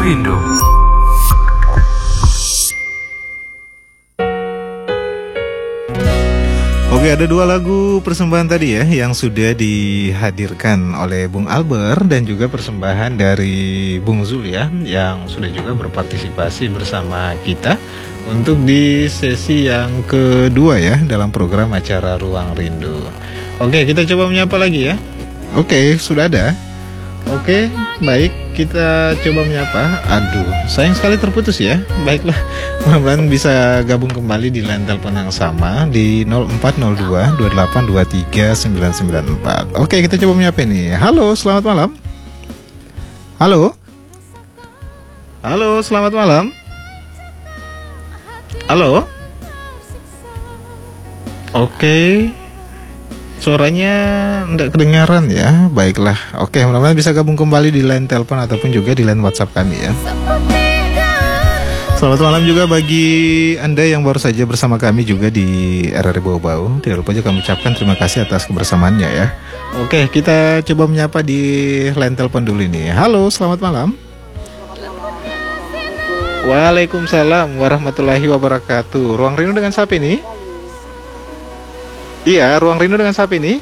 Rindu. Oke, ada dua lagu persembahan tadi ya yang sudah dihadirkan oleh Bung Albert dan juga persembahan dari Bung Zul ya yang sudah juga berpartisipasi bersama kita untuk di sesi yang kedua ya dalam program acara Ruang Rindu. Oke, kita coba menyapa lagi ya. Oke, sudah ada. Oke, baik, kita coba menyapa. Aduh, sayang sekali terputus ya. Baiklah, mudah-mudahan bisa gabung kembali di line telepon yang sama di 0402 2823 994. Oke, kita coba menyapa nih. Halo, selamat malam. Halo. Halo, selamat malam. Halo. Oke. Suaranya tidak kedengaran ya. Baiklah. Oke, mudah-mudahan bisa gabung kembali di line telepon ataupun juga di line WhatsApp kami ya. Selamat malam juga bagi Anda yang baru saja bersama kami juga di RRI Bau-Bau. Tidak lupa juga kami ucapkan terima kasih atas kebersamaannya ya. Oke, kita coba menyapa di line telepon dulu ini. Halo, selamat malam. Waalaikumsalam warahmatullahi wabarakatuh. Ruang Rindu dengan siapa ini? Iya, Ruang Rindu dengan siapa ini?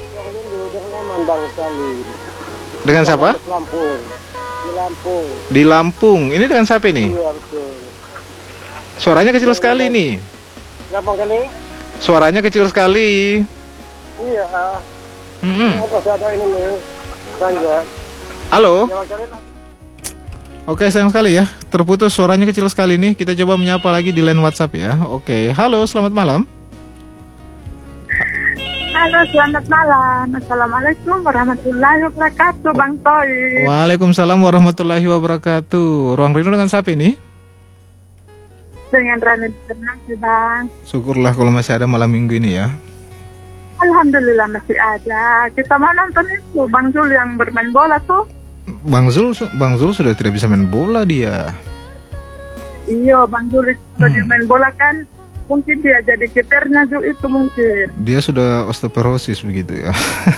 Dengan siapa? Lampung. Di Lampung. Di Lampung. Ini dengan siapa ini? Iya, betul. Suaranya kecil sekali nih. Lampung kali? Suaranya kecil sekali. Iya. Apa ada ini nih? Bangga. Halo. Oke, sayang sekali ya. Terputus suaranya kecil sekali nih. Kita coba menyapa lagi di line WhatsApp ya. Oke, halo, selamat malam. Halo, selamat malam. Assalamualaikum warahmatullahi wabarakatuh, Bang Toy. Waalaikumsalam warahmatullahi wabarakatuh. Ruang Rindu dengan siapa ini? Dengan Rani Tenang sih, Bang. Syukurlah kalau masih ada malam minggu ini ya. Alhamdulillah masih ada. Kita mau nonton itu, Bang Zul yang bermain bola tuh. Bang Zul sudah tidak bisa main bola dia. Iya, Bang Zul itu dia main bola kan. Mungkin dia jadi kipernya Zul itu mungkin. Dia sudah osteoporosis begitu ya.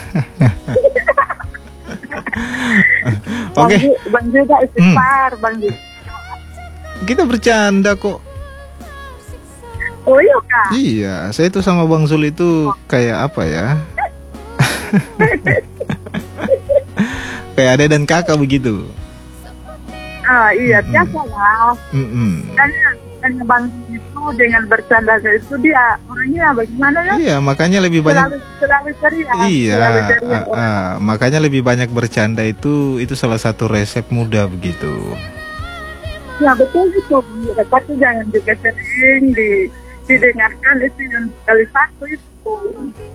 Oke. Bang juga istighfar, Bang Zul. Kita bercanda kok. Oh iya Kak? Iya, saya itu sama Bang Zul itu kayak apa ya? Kayak adek dan kakak begitu. Ah iya, biasa lah. Dan Bang Zul itu dengan bercanda itu dia orangnya bagaimana ya? Iya, makanya lebih banyak. Selalu ceria. Iya, Selalu ceria. makanya lebih banyak bercanda itu salah satu resep muda begitu. Ya betul itu. Tapi jangan juga sering didengarkan itu yang sekali satu itu.